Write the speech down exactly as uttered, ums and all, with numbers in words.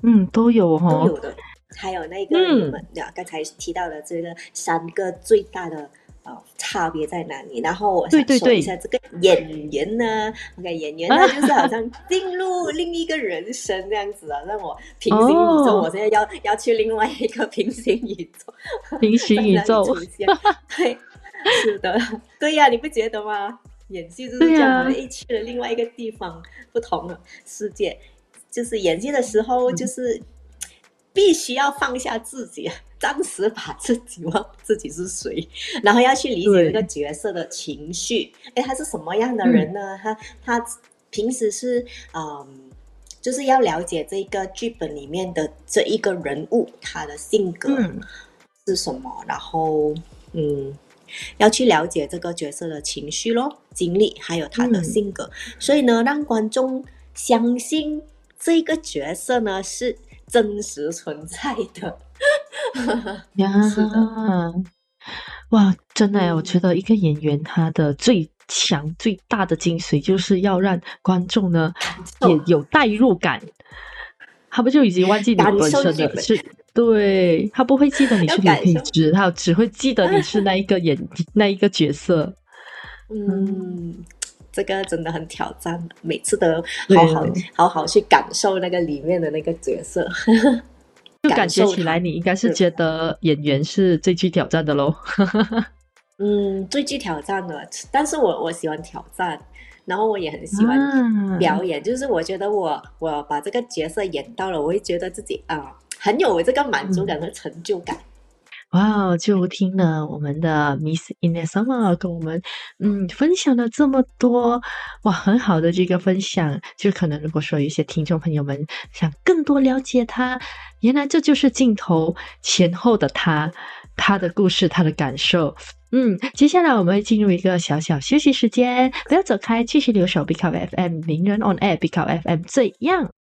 嗯，都有哦， 都有的。还有那个你嗯， 们呀刚才提到的这个三个最大的呃差别在哪里？然后我对想对对， 说一下这个演员呢，OK，演员他就是好啊， 像进入另一个人生这样子啊，让我平行宇宙， 哦， 我现在要要去另外一个平行宇宙， 平行在那里宇宙， 出现。对，是的，对呀、你不觉得吗？演戏就是这样的， 对啊， 一去了另外一个地方，不同的世界。就是演戏的时候，就嗯是必须要放下自己，暂时把自己忘自己是谁，然后要去理解这个对， 角色的情绪。哎，他是什么样的嗯人呢？他他平时是嗯，就是要了解这个剧本里面的这一个人物，他的性格嗯是什么，然后嗯。要去了解这个角色的情绪咯、经历，还有他的嗯性格，所以呢，让观众相信这个角色呢是真实存在的。是的， 呀，哇，真的耶，我觉嗯， 得一个演员他的最强最大的精髓就是要让观众呢感受也有代入感，他不就已经忘记你感本身的受剧本， 是，对，他不会记得你是刘要感受。 佩芝，他只会记得你是那一个演那一个角色。嗯， 嗯，这个真的很挑战，每次都好好对了， 好好去感受那个里面的那个角色， 就感感受他。 觉起来你应该是是， 觉得演员是最具挑战的咯。 嗯，最具挑战的，但是我我喜欢挑战，然后我也很喜欢啊， 表演，就是我觉得我我把这个角色演到了，我会觉得自己啊、呃很有这个满足嗯。 感和成就感。 哇，就听了我们的 Miss Inesama 跟我们嗯分享了这么多，哇，很好的这个分享。就可能如果说有一些听众朋友们想更多了解他，原来这就是镜头前后的他，他的故事，他的感受。嗯，接下来我们会进入一个小小休息时间，不要走开，继续留守 b i c o F M 名人 on air b i c o F M 这样。